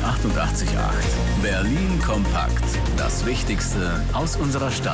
88,8. Berlin kompakt. Das Wichtigste aus unserer Stadt.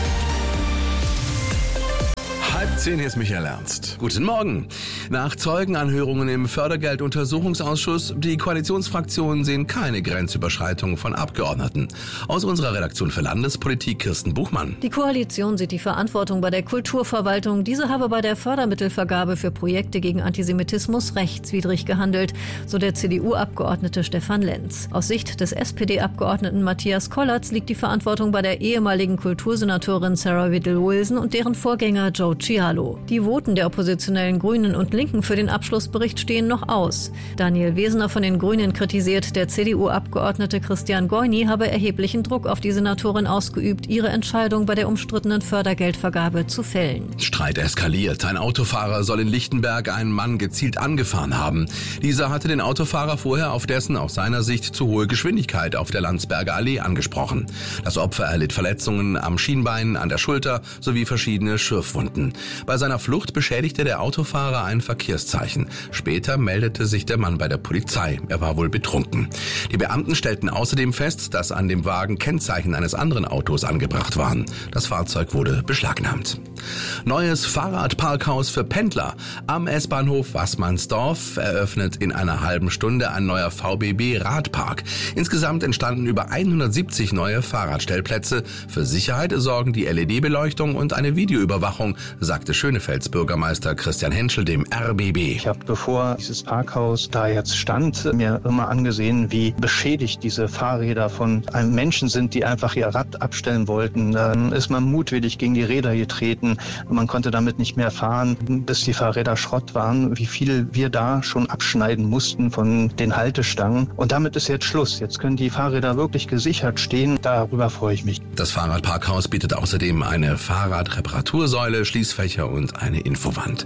9:30, hier ist Michael Ernst. Guten Morgen. Nach Zeugenanhörungen im Fördergelduntersuchungsausschuss, die Koalitionsfraktionen sehen keine Grenzüberschreitung von Abgeordneten. Aus unserer Redaktion für Landespolitik Kirsten Buchmann. Die Koalition sieht die Verantwortung bei der Kulturverwaltung. Diese habe bei der Fördermittelvergabe für Projekte gegen Antisemitismus rechtswidrig gehandelt, so der CDU-Abgeordnete Stefan Lenz. Aus Sicht des SPD-Abgeordneten Matthias Kollatz liegt die Verantwortung bei der ehemaligen Kultursenatorin Sarah Whittle-Wilson und deren Vorgänger Joe Cialo. Die Voten der oppositionellen Grünen und Linken für den Abschlussbericht stehen noch aus. Daniel Wesener von den Grünen kritisiert, der CDU-Abgeordnete Christian Goyni habe erheblichen Druck auf die Senatorin ausgeübt, ihre Entscheidung bei der umstrittenen Fördergeldvergabe zu fällen. Streit eskaliert. Ein Autofahrer soll in Lichtenberg einen Mann gezielt angefahren haben. Dieser hatte den Autofahrer vorher auf dessen aus seiner Sicht zu hohe Geschwindigkeit auf der Landsberger Allee angesprochen. Das Opfer erlitt Verletzungen am Schienbein, an der Schulter sowie verschiedene Schürfwunden. Bei seiner Flucht beschädigte der Autofahrer ein Verkehrszeichen. Später meldete sich der Mann bei der Polizei. Er war wohl betrunken. Die Beamten stellten außerdem fest, dass an dem Wagen Kennzeichen eines anderen Autos angebracht waren. Das Fahrzeug wurde beschlagnahmt. Neues Fahrradparkhaus für Pendler. Am S-Bahnhof Waßmannsdorf eröffnet in einer halben Stunde ein neuer VBB-Radpark. Insgesamt entstanden über 170 neue Fahrradstellplätze. Für Sicherheit sorgen die LED-Beleuchtung und eine Videoüberwachung, sagte Schönefelds Bürgermeister Christian Henschel dem RBB. Ich habe, bevor dieses Parkhaus da jetzt stand, mir immer angesehen, wie beschädigt diese Fahrräder von einem Menschen sind, die einfach ihr Rad abstellen wollten. Dann ist man mutwillig gegen die Räder getreten. Man konnte damit nicht mehr fahren, bis die Fahrräder Schrott waren. Wie viel wir da schon abschneiden mussten von den Haltestangen. Und damit ist jetzt Schluss. Jetzt können die Fahrräder wirklich gesichert stehen. Darüber freue ich mich. Das Fahrradparkhaus bietet außerdem eine Fahrradreparatursäule, Schließfächer und eine Infowand.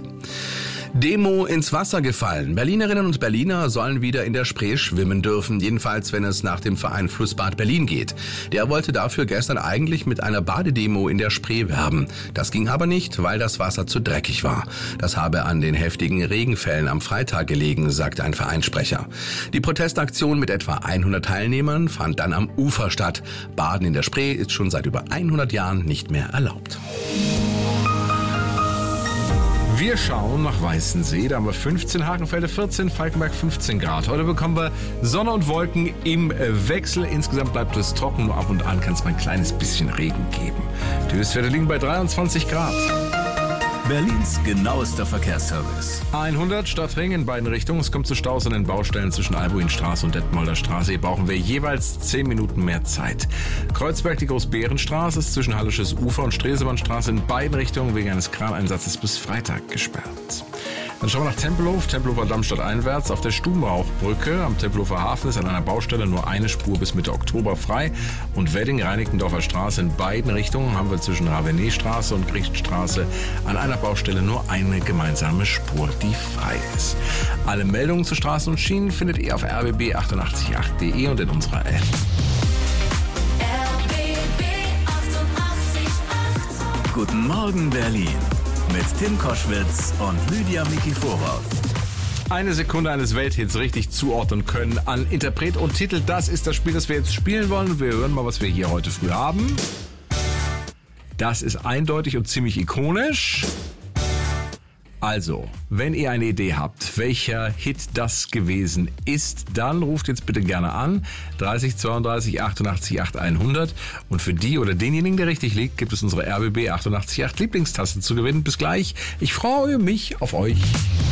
Demo ins Wasser gefallen. Berlinerinnen und Berliner sollen wieder in der Spree schwimmen dürfen, jedenfalls wenn es nach dem Verein Flussbad Berlin geht. Der wollte dafür gestern eigentlich mit einer Badedemo in der Spree werben. Das ging aber nicht, weil das Wasser zu dreckig war. Das habe an den heftigen Regenfällen am Freitag gelegen, sagte ein Vereinssprecher. Die Protestaktion mit etwa 100 Teilnehmern fand dann am Ufer statt. Baden in der Spree ist schon seit über 100 Jahren nicht mehr erlaubt. Wir schauen nach Weißensee, da haben wir 15, Hakenfelde 14, Falkenberg 15 Grad. Heute bekommen wir Sonne und Wolken im Wechsel. Insgesamt bleibt es trocken, nur ab und an kann es mal ein kleines bisschen Regen geben. Die Höchstwerte liegen bei 23 Grad. Berlins genauester Verkehrsservice. 100 Stadtring in beiden Richtungen. Es kommt zu Staus an den Baustellen zwischen Albuinstraße und Detmolder Straße. Hier brauchen wir jeweils 10 Minuten mehr Zeit. Kreuzberg, die Großbärenstraße ist zwischen Hallisches Ufer und Stresemannstraße in beiden Richtungen wegen eines Kraneinsatzes bis Freitag gesperrt. Dann schauen wir nach Tempelhofer Dammstadt einwärts. Auf der Stubenbauchbrücke am Tempelhofer Hafen ist an einer Baustelle nur eine Spur bis Mitte Oktober frei. Und Wedding-Reinickendorfer Straße in beiden Richtungen haben wir zwischen Ravenetstraße und Griechstraße an einer Baustelle nur eine gemeinsame Spur, die frei ist. Alle Meldungen zu Straßen und Schienen findet ihr auf rbb888.de und in unserer App. RBB 88,8. Guten Morgen Berlin. Mit Tim Koschwitz und Lydia Mikiforov. Eine Sekunde eines Welthits richtig zuordnen können an Interpret und Titel. Das ist das Spiel, das wir jetzt spielen wollen. Wir hören mal, was wir hier heute früh haben. Das ist eindeutig und ziemlich ikonisch. Also, wenn ihr eine Idee habt, welcher Hit das gewesen ist, dann ruft jetzt bitte gerne an 30 32 88 8 100 und für die oder denjenigen, der richtig liegt, gibt es unsere RBB 88.8 Lieblingstasse zu gewinnen. Bis gleich. Ich freue mich auf euch.